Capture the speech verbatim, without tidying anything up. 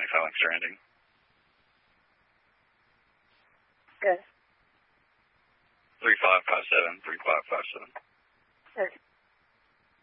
Phalanx Stranding. Good. three five five seven, three five five seven. Okay.